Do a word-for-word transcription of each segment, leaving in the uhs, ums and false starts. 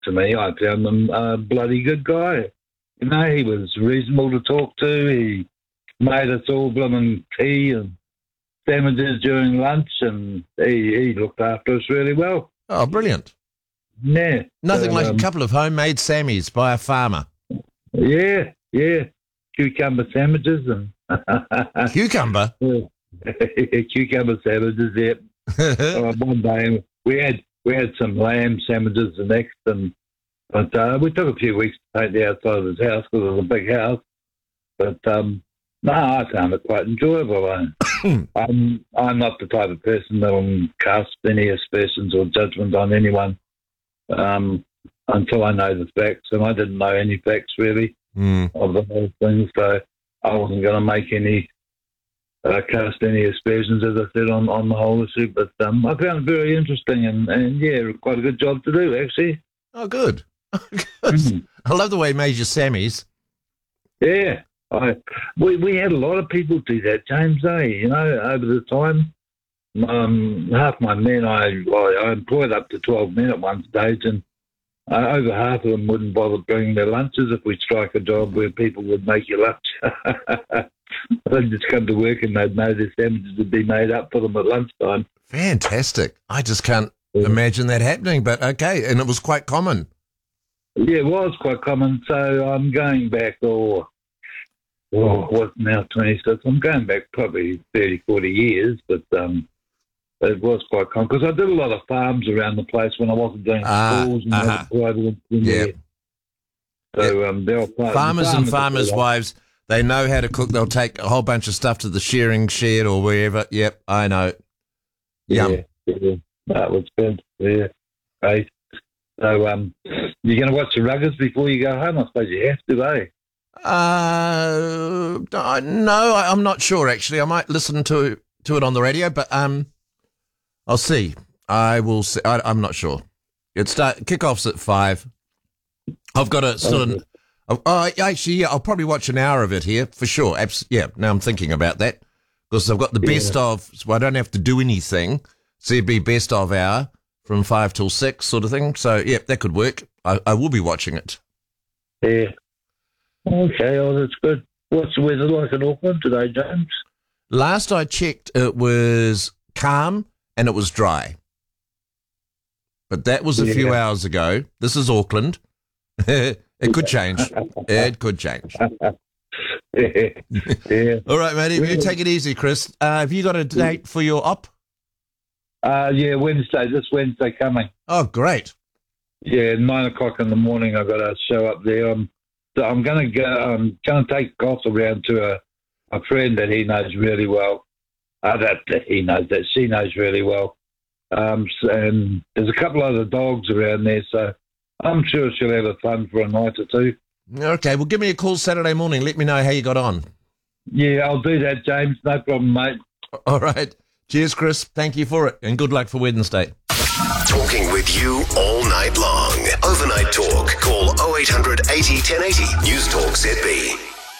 to me, I found him a bloody good guy. You know, he was reasonable to talk to. He made us all blooming tea and sandwiches during lunch, and he, he looked after us really well. Oh, brilliant. Yeah. Nothing so, like um, a couple of homemade Sammies by a farmer. Yeah, yeah. Cucumber sandwiches and... Cucumber? Cucumber sandwiches, yeah. uh, one day we had we had some lamb sandwiches the next, and but uh, we took a few weeks to paint the outside of his house because it was a big house. But um, no, I found it quite enjoyable. I, I'm I'm not the type of person that will cast any aspersions or judgment on anyone um, until I know the facts, and I didn't know any facts really mm. of the whole thing, so I wasn't going to make any. Uh, cast any aspersions, as I said, on, on the whole issue. But um, I found it very interesting and, and, yeah, quite a good job to do, actually. Oh, good. good. Mm. I love the way he made your Sammies. Yeah. I, we, we had a lot of people do that, James, eh? You know, over the time. Um, half my men, I, I, I employed up to twelve men at one stage, and uh, over half of them wouldn't bother bringing their lunches if we strike a job where people would make you lunch. They'd just come to work and they'd know their sandwiches would be made up for them at lunchtime. Fantastic. I just can't yeah. imagine that happening, but okay. And it was quite common. Yeah, it was quite common. So I'm going back, or oh, oh, what's now twenty-six? I'm going back probably thirty, forty years, but um, it was quite common because I did a lot of farms around the place when I wasn't doing uh, schools and uh-huh. private. Yeah. So yeah. um, they're all farmers and farmers' wives. They know how to cook. They'll take a whole bunch of stuff to the shearing shed or wherever. Yep, I know. Yum. Yeah, yeah. That was good. Yeah, right. So, um, you're going to watch the Ruggers before you go home? I suppose you have to, eh? Uh, no, I'm not sure, actually. I might listen to to it on the radio, but um, I'll see. I will see. I, I'm not sure. It start kickoffs at five. I've got a still an... Oh, actually, yeah, I'll probably watch an hour of it here for sure. Abs- yeah, now I'm thinking about that because I've got the best yeah. of, so I don't have to do anything. So it'd be best of hour from five till six sort of thing. So, yeah, that could work. I, I will be watching it. Yeah. Okay, oh, that's good. What's the weather like in Auckland today, James? Last I checked, it was calm and it was dry. But that was a yeah. few hours ago. This is Auckland. It could change. It could change. yeah. yeah. All right, matey. You take it easy, Chris. Uh, have you got a date for your op? Uh, yeah, Wednesday. This Wednesday coming. Oh, great. Yeah, nine o'clock in the morning. I've got a show up there. I'm, so I'm going to go. I'm going to take Goss around to a, a friend that he knows really well. Uh, that, that he knows that she knows really well. Um, and there's a couple other dogs around there, so I'm sure she'll have a fun for a night or two. Okay, well, give me a call Saturday morning. Let me know how you got on. Yeah, I'll do that, James. No problem, mate. All right. Cheers, Chris. Thank you for it, and good luck for Wednesday. Talking with you all night long. Overnight Talk. Call oh eight hundred eighty, ten eighty. News Talk Z B.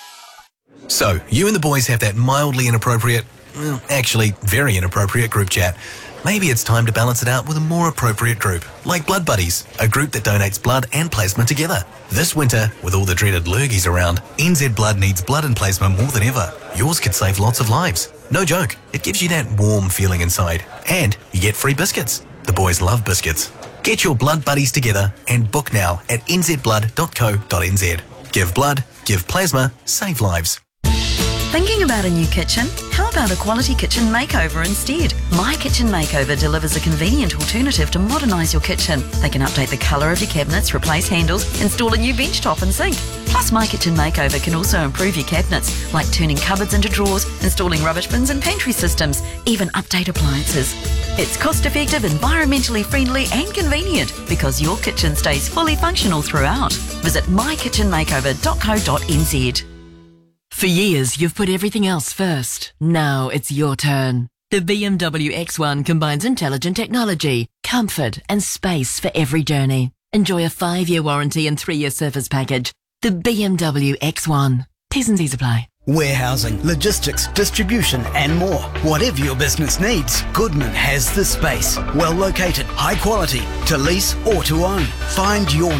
So, you and the boys have that mildly inappropriate, well, actually very inappropriate group chat. Maybe it's time to balance it out with a more appropriate group, like Blood Buddies, a group that donates blood and plasma together. This winter, with all the dreaded lurgies around, N Z Blood needs blood and plasma more than ever. Yours could save lots of lives. No joke, it gives you that warm feeling inside. And you get free biscuits. The boys love biscuits. Get your Blood Buddies together and book now at n z blood dot co dot n z. Give blood, give plasma, save lives. Thinking about a new kitchen? How about a quality kitchen makeover instead? My Kitchen Makeover delivers a convenient alternative to modernise your kitchen. They can update the colour of your cabinets, replace handles, install a new bench top and sink. Plus, My Kitchen Makeover can also improve your cabinets, like turning cupboards into drawers, installing rubbish bins and pantry systems, even update appliances. It's cost-effective, environmentally friendly and convenient because your kitchen stays fully functional throughout. Visit my kitchen makeover dot co dot n z. For years, you've put everything else first. Now it's your turn. The B M W X one combines intelligent technology, comfort and space for every journey. Enjoy a five-year warranty and three-year service package. The B M W X one. T's and C's apply. warehousing, logistics, distribution and more. Whatever your business needs, Goodman has the space. Well located, high quality, to lease or to own. Find your